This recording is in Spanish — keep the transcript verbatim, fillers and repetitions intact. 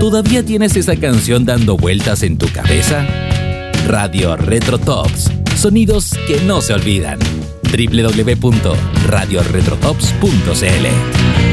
¿Todavía tienes esa canción dando vueltas en tu cabeza? Radio Retro Tops. Sonidos que no se olvidan. doble u doble u doble u punto radio retro tops punto c l